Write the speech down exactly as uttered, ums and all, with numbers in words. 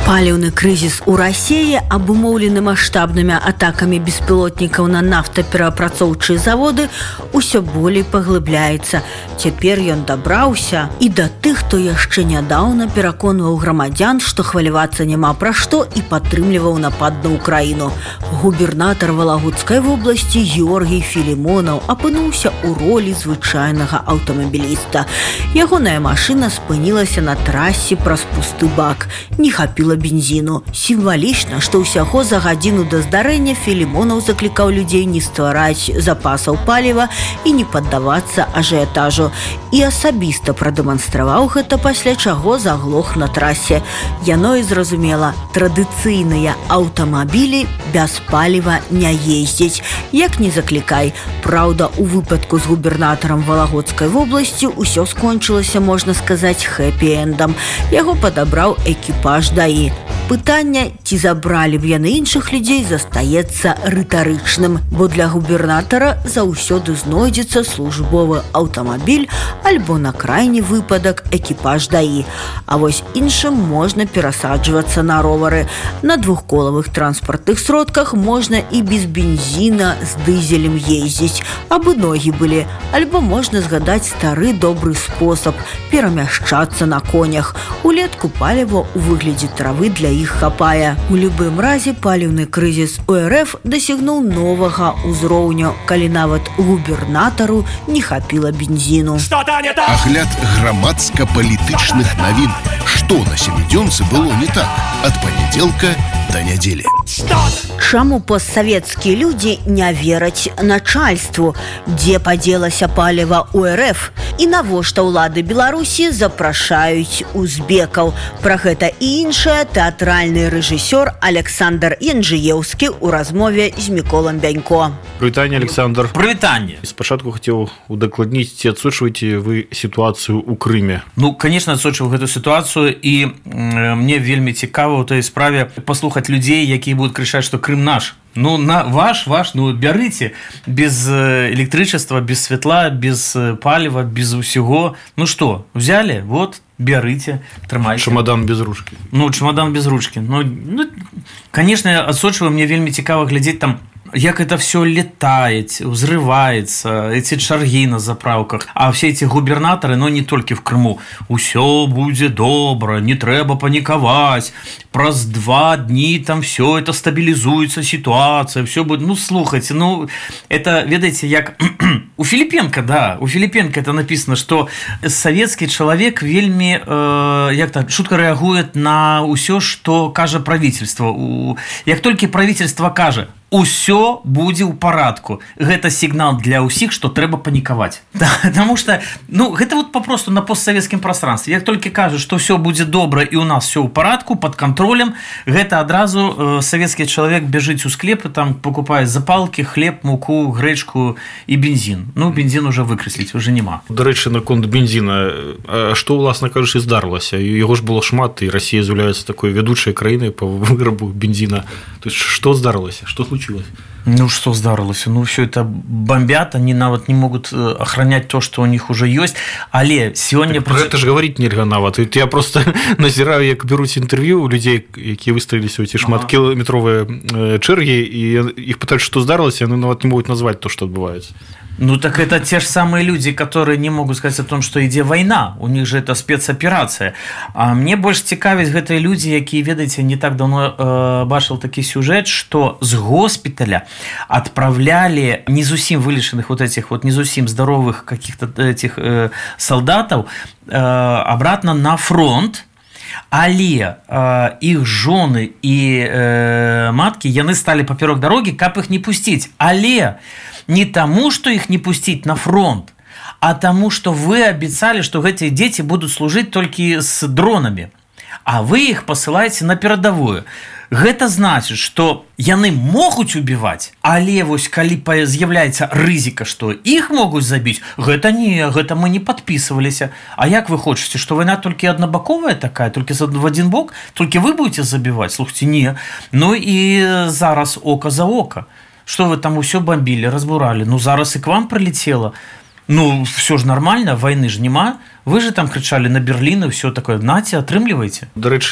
Паліўны крызіс у Расіі, абумоўлены маштабнымі атакамі беспілотнікаў на нафтаперапрацоўчыя заводы, усё болей паглыбляецца. Цяпер ён дабраўся і да тых, хто яшчэ нядаўна пераконваў грамадзян, што хвалявацца няма пра што, і падтрымліваў напад на Украіну. Губернатар Валагодскай вобласці Георгій Філімонаў апынуўся ў ролі звычайнага аўтамабіліста. Ягоная машына спынілася на трасе праз пусты бак. Не хапіла бензіну. Сімвалічна, што ўсяго за гадзіну да здарэння Філімонаў заклікаў людзей не ствараць запасаў паліва і не паддавацца ажыятажу. І асабіста прадэманстраваў гэта, пасля чаго заглох на трасе. Яно і зразумела, традыцыйныя аўтамабілі без паліва не ездзяць. Як не заклікай. Праўда, у выпадку з губернатарам Валагодскай вобласці ўсё скончылася, можна сказаць, хэпі-эндам. Яго падабраў экіпаж ДАІ. Пытанне, ці забралі б яны іншых людзей, застаецца рытарычным, бо для губернатара заўсёды знойдзецца службовы аўтамабіль альбо на крайні выпадак экіпаж ДАІ. А вось іншым можна перасаджвацца на ровары. На двухколавых транспартных сродках можна і без бензіна з дызелем ездзіць, абы ногі былі, альбо можна згадаць стары добры спосаб перамяшчацца на конях. Улетку паліва ў выглядзе травы для іх хапае. У любым разе паліўны крызіс у РФ дасягнуў новага ўзроўню, калі нават губернатару не хапіла бензіну. Агляд грамадска-палітычных навін. Што на сямідзёнцы было не так ад панядзелка да нядзелі. Чаму постсавецкія людзі не вераць начальству? Дзе падзелася паліва ў РФ? І навошта ўлады Беларусі запрашаюць узбекаў? Пра гэта і іншае тэатральны рэжысёр Александр Янджыеўскі ў размове з Міколам Бянько. Прывітанне, Александр. Прывітанне. Спачатку хацеў удакладніць, ці адсочваеце вы сітуацыю ў Крыме? Ну, конечно, адсочваю гэту сітуацыю, і э, мне вельмі цікава ў той справе паслухаць людзей, якія будуць крычаць, што Крым наш. Ну, на ваш, ваш, ну, бярыце без электрычества, без святла, без паліва, без усяго. Ну што, взяли? Вот, бярыце, трымайце. Чемодан без ручки. Ну, чемодан без ручки. Ну, ну конечно, адсочваю, мне вельмі цікава глядзець там, як это все летает, взрывается, эти чарги на заправках. А все эти губернаторы, но не только в Крыму, «Усё будет добро, не треба паниковать, праз два дни там все это стабилизуется, ситуация, все будет». Ну, слухайте, ну, это, ведаете, як... у Філіпенка, да, у Філіпенка это написано, что советский человек вельми, э, як так, шутка реагует на усё, что кажа правительство. У... Як только правительство кажа, усё будзе ў парадку. Гэта сігнал для ўсіх, што трэба панікаваць. Потому что, ну, гэта вот попросту на постсавецкім прастранстве. Як толькі кажуць, што ўсё будзе добра і ў нас всё ў парадку, под контролем, гэта адразу э, савецкі чалавек бяжыць у склепы, там покупае запалкі, хлеб, муку, грэчку і бензін. Ну, бензін уже выкрэсліць, уже няма. Дарэчы, наконт бензіна, а што, уласна кажучы, здарылася? Яго ж было шмат, і Расія з'яўляецца такой вядучай краінай па вырабу бензіна. То есть, што здарылася? Што случилось? Ну, что здарылася? Ну, все это бомбят, они нават не могут охранять то, что у них уже есть. Але сегодня... Так, про это же говорить нельзя нават. Я просто назираю, як беруць интервью у людей, якія выстроились у эти шматкіметровыя чэргі, и их пытаюць, что здарылася, они нават не могут назвать то, что отбывается. Ну, так это те же самые люди, которые не могут сказать о том, что ідзе война. У них же это спецоперация. А мне больше цікавяць гэтыя люди, якія, ведаеце, не так давно э, бачил такі сюжет, что с госпиталя отправляли не зусім вылеченных вот этих вот, не зусім здоровых каких-то этих э, солдатов э, обратно на фронт. Але э, іх жоны і э, маткі, яны сталі паперок дарогі, каб іх не пусціць. Але не таму, што іх не пусціць на фронт, а таму, што вы абяцалі, што гэтыя дзеці будуць служыць толькі з дронамі, а вы іх пасылаеце на перадавую. Гэта значыць, што яны могуць убіваць, але вось калі з'яўляецца рызыка, што іх могуць забіць, гэта не, гэта мы не падпісваліся. А як вы хочаце, што вайна толькі аднабаковая такая, толькі в один бок, толькі вы будете забіваць? Слухайте, не. Ну і зараз ока за ока. Что вы там усё бомбили, разбурали? Ну, зараз и к вам прилетело. Ну, все ж нормально, войны ж нема. Вы же там кричали на Берлин и все такое. Нате, атрымлівайце. До речі,